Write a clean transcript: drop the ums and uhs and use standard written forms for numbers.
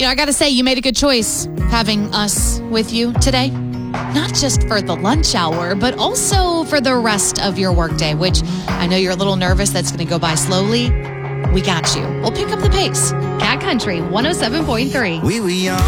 I got to say, you made a good choice having us with you today. Not just for the lunch hour, but also for the rest of your workday, which I know you're a little nervous that's going to go by slowly. We got you. We'll pick up the pace. Cat Country 107.3. We were young.